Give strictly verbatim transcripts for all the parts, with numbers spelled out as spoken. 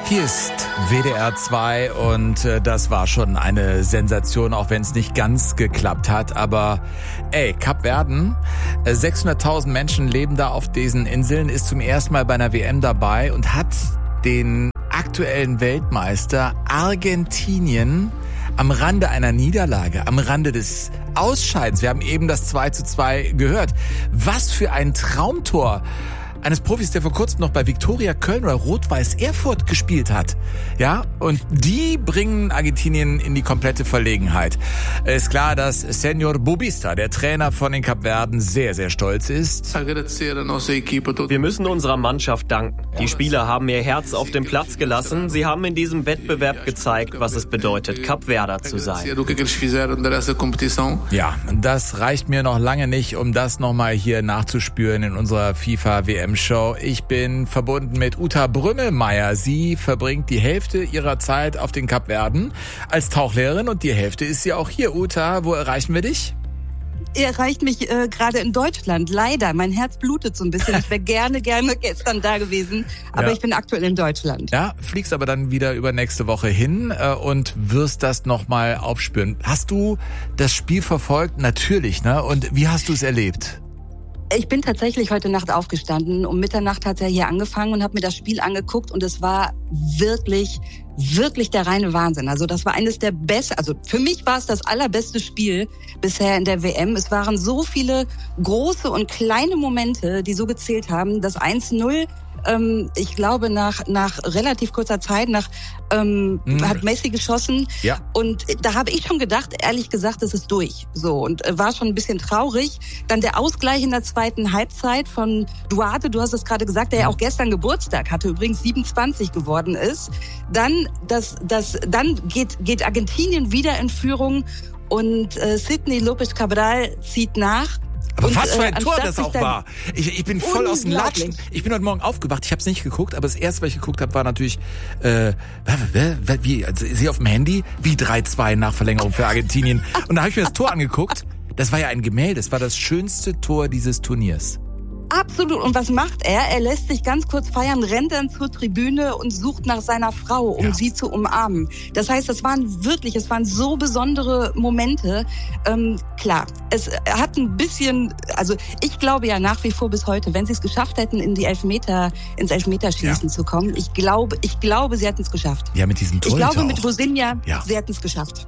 Hier ist W D R zwei und äh, das war schon eine Sensation, auch wenn es nicht ganz geklappt hat. Aber ey, Kapverden, äh, sechshunderttausend Menschen leben da auf diesen Inseln, ist zum ersten Mal bei einer W M dabei und hat den aktuellen Weltmeister Argentinien am Rande einer Niederlage, am Rande des Ausscheidens. Wir haben eben das zwei zu zwei gehört. Was für ein Traumtor eines Profis, der vor kurzem noch bei Viktoria Köln oder Rot-Weiß Erfurt gespielt hat. Ja, und die bringen Argentinien in die komplette Verlegenheit. Ist klar, dass Senor Bubista, der Trainer von den Kapverden, sehr, sehr stolz ist. Wir müssen unserer Mannschaft danken. Die Spieler haben ihr Herz auf den Platz gelassen. Sie haben in diesem Wettbewerb gezeigt, was es bedeutet, Kapverder zu sein. Ja, das reicht mir noch lange nicht, um das nochmal hier nachzuspüren in unserer FIFA W M Show. Ich bin verbunden mit Uta Brümmelmeier. Sie verbringt die Hälfte ihrer Zeit auf den Kapverden als Tauchlehrerin und die Hälfte ist sie auch hier. Uta, wo erreichen wir dich? Ihr erreicht mich äh, gerade in Deutschland. Leider, mein Herz blutet so ein bisschen. Ich wäre gerne, gerne gestern da gewesen, aber ja. Ich bin aktuell in Deutschland. Ja, fliegst aber dann wieder über nächste Woche hin äh, und wirst das nochmal aufspüren. Hast du das Spiel verfolgt? Natürlich, ne? Und wie hast du es erlebt? Ich bin tatsächlich heute Nacht aufgestanden. Um Mitternacht hat er hier angefangen und habe mir das Spiel angeguckt und es war wirklich, wirklich der reine Wahnsinn. Also das war eines der besten, also für mich war es das allerbeste Spiel bisher in der W M. Es waren so viele große und kleine Momente, die so gezählt haben. Das eins null, ähm, ich glaube nach nach relativ kurzer Zeit, nach ähm, mhm. hat Messi geschossen. Ja. Und da habe ich schon gedacht, ehrlich gesagt, es ist durch. So, und äh, war schon ein bisschen traurig. Dann der Ausgleich in der zweiten Halbzeit von Duarte, du hast es gerade gesagt, der ja auch gestern Geburtstag hatte, übrigens siebenundzwanzig geworden ist. Dann das das dann geht geht Argentinien wieder in Führung und äh, Sidney López Cabral zieht nach. Aber und, was für ein äh, Tor das auch war. Ich, ich bin voll aus dem Latschen. Ich bin heute Morgen aufgewacht, ich habe es nicht geguckt, aber das erste, was ich geguckt habe, war natürlich äh, wie, also, sie auf dem Handy, wie drei zwei nach Verlängerung für Argentinien. Und da habe ich mir das Tor angeguckt. Das war ja ein Gemälde, das war das schönste Tor dieses Turniers. Absolut. Und was macht er? Er lässt sich ganz kurz feiern, rennt dann zur Tribüne und sucht nach seiner Frau, um ja. sie zu umarmen. Das heißt, es waren wirklich, es waren so besondere Momente. Ähm, klar, es hat ein bisschen, also ich glaube ja nach wie vor bis heute, wenn sie es geschafft hätten, in die Elfmeter, ins Elfmeterschießen ja. zu kommen, ich glaube, ich glaube, sie hätten es geschafft. Ja, mit diesem Tor. Ich glaube, mit Rosinha, ja. sie hätten es geschafft.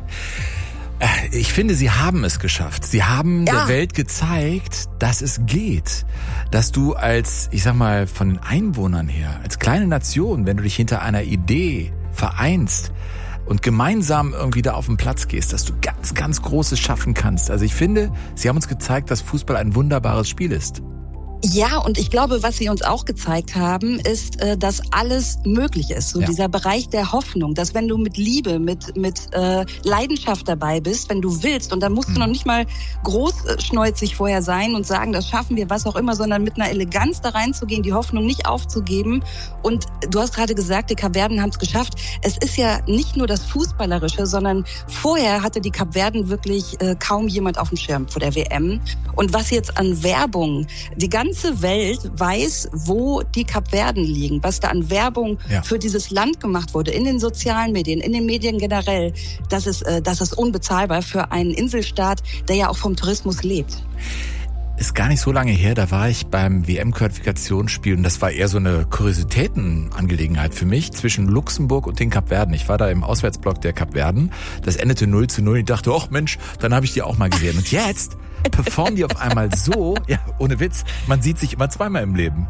Ich finde, sie haben es geschafft. Sie haben ja. der Welt gezeigt, dass es geht. Dass du als, ich sag mal, von den Einwohnern her, als kleine Nation, wenn du dich hinter einer Idee vereinst und gemeinsam irgendwie da auf den Platz gehst, dass du ganz, ganz Großes schaffen kannst. Also ich finde, sie haben uns gezeigt, dass Fußball ein wunderbares Spiel ist. Ja, und ich glaube, was sie uns auch gezeigt haben, ist, dass alles möglich ist. So ja. dieser Bereich der Hoffnung, dass wenn du mit Liebe, mit mit äh, Leidenschaft dabei bist, wenn du willst, und da musst mhm. du noch nicht mal großschneuzig vorher sein und sagen, das schaffen wir, was auch immer, sondern mit einer Eleganz da reinzugehen, die Hoffnung nicht aufzugeben. Und du hast gerade gesagt, die Kapverden haben es geschafft. Es ist ja nicht nur das Fußballerische, sondern vorher hatte die Kapverden wirklich äh, kaum jemand auf dem Schirm vor der W M. Und was jetzt an Werbung, die ganze Die ganze Welt weiß, wo die Kapverden liegen, was da an Werbung ja. für dieses Land gemacht wurde, in den sozialen Medien, in den Medien generell. Das ist, äh, das ist unbezahlbar für einen Inselstaat, der ja auch vom Tourismus lebt. Ist gar nicht so lange her, da war ich beim W M-Qualifikationsspiel und das war eher so eine Kuriositätenangelegenheit für mich zwischen Luxemburg und den Kapverden. Ich war da im Auswärtsblock der Kapverden, das endete null zu null. Ich dachte, ach Mensch, dann habe ich die auch mal gesehen. Und jetzt performen die auf einmal so, ja, ohne Witz, man sieht sich immer zweimal im Leben.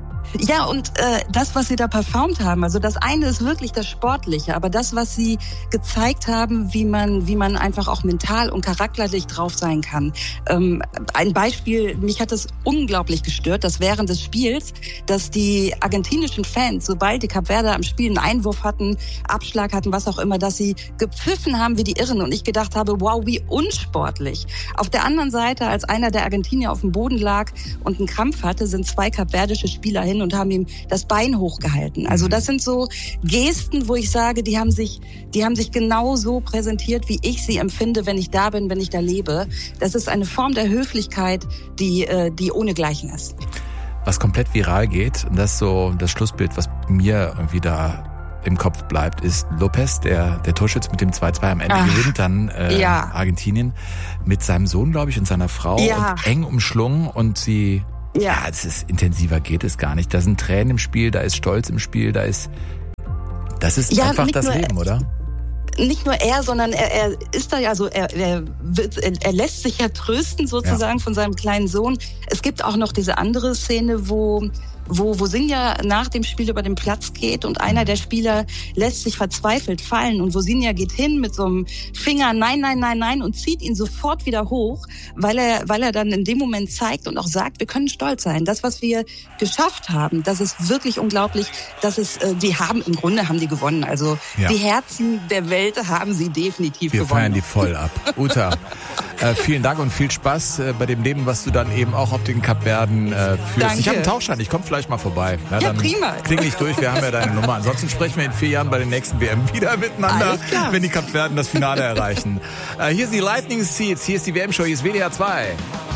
Ja, und äh, das, was sie da performt haben, also das eine ist wirklich das Sportliche, aber das, was sie gezeigt haben, wie man wie man einfach auch mental und charakterlich drauf sein kann. Ähm, ein Beispiel, mich hat das unglaublich gestört, dass während des Spiels, dass die argentinischen Fans, sobald die Kapverder am Spiel einen Einwurf hatten, Abschlag hatten, was auch immer, dass sie gepfiffen haben wie die Irren und ich gedacht habe, wow, wie unsportlich. Auf der anderen Seite, als einer der Argentinier auf dem Boden lag und einen Krampf hatte, sind zwei kapverdische Spieler hin und haben ihm das Bein hochgehalten. Also das sind so Gesten, wo ich sage, die haben sich, die haben sich genau so präsentiert, wie ich sie empfinde, wenn ich da bin, wenn ich da lebe. Das ist eine Form der Höflichkeit, die, die ohnegleichen ist. Was komplett viral geht, und das ist so das Schlussbild, was mir irgendwie da im Kopf bleibt, ist Lopez, der, der Torschütze mit dem zwei zwei am Ende Ach, gewinnt, dann äh, ja. Argentinien mit seinem Sohn, glaube ich, und seiner Frau ja. und eng umschlungen und sie, ja. ja, es ist intensiver geht es gar nicht. Da sind Tränen im Spiel, da ist Stolz im Spiel, da ist, das ist ja, einfach das Leben, oder? Nicht nur er, sondern er, er ist da ja so, er, er, wird, er lässt sich ja trösten sozusagen ja. von seinem kleinen Sohn. Es gibt auch noch diese andere Szene, wo wo, wo Sinja nach dem Spiel über den Platz geht und einer der Spieler lässt sich verzweifelt fallen und wo Sinja geht hin mit so einem Finger, nein, nein, nein, nein und zieht ihn sofort wieder hoch, weil er, weil er dann in dem Moment zeigt und auch sagt, wir können stolz sein. Das, was wir geschafft haben, das ist wirklich unglaublich. Das ist, äh, die haben, im Grunde haben die gewonnen. Also ja. die Herzen der Welt haben sie definitiv wir gewonnen. Wir feiern die voll ab. Uta, äh, vielen Dank und viel Spaß äh, bei dem Leben, was du dann eben auch auf den Kapverden äh, führst. Danke. Ich habe einen Tauschschein, ich komme vielleicht mal vorbei. Ja, ja prima. Klingel ich durch, wir haben ja deine Nummer. Ansonsten sprechen wir in vier Jahren bei den nächsten W M wieder miteinander, wenn die Kapverden das Finale erreichen. Äh, hier ist die Lightning Seeds, hier ist die W M-Show, hier ist W D R zwei.